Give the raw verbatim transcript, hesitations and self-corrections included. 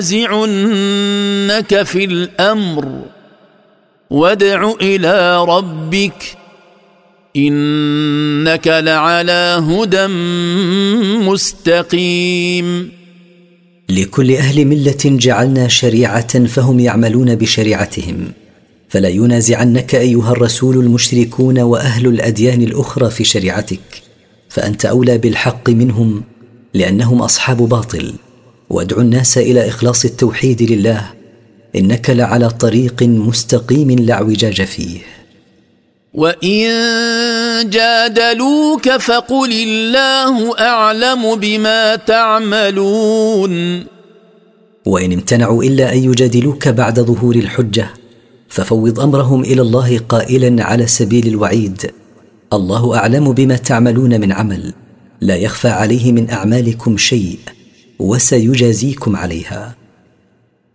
ينازعنك في الأمر وادع إلى ربك إنك لعلى هدى مستقيم. لكل أهل ملة جعلنا شريعة فهم يعملون بشريعتهم، فلا ينازعنك أيها الرسول المشركون وأهل الأديان الأخرى في شريعتك، فأنت أولى بالحق منهم لأنهم أصحاب باطل. وادع الناس إلى إخلاص التوحيد لله، إنك لعلى طريق مستقيم لا اعوجاج فيه. وإن جادلوك فقل الله أعلم بما تعملون. وإن امتنعوا إلا أن يجادلوك بعد ظهور الحجة ففوض أمرهم إلى الله قائلا على سبيل الوعيد: الله أعلم بما تعملون من عمل، لا يخفى عليه من أعمالكم شيء وسيجازيكم عليها.